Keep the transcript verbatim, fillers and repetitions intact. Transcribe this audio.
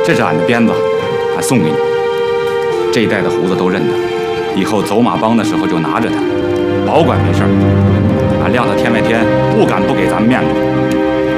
这是俺的鞭子，俺送给你。这一带的胡子都认得，以后走马帮的时候就拿着它，保管没事儿。俺亮到天外天，不敢不给咱们面子。